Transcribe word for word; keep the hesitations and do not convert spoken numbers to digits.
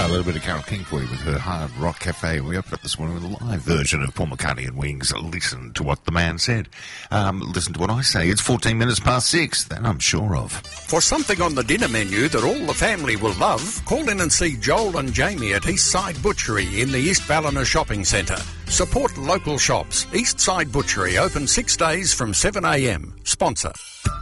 a little bit of Carole King for you with her Hard Rock Cafe. We opened up this morning with a live version of Paul McCartney and Wings. Listen to what the man said. Um, listen to what I say. It's fourteen minutes past six. That I'm sure of. For something on the dinner menu that all the family will love, call in and see Joel and Jamie at Eastside Butchery in the East Ballina Shopping Centre. Support local shops. Eastside Butchery open six days from seven a m. Sponsor.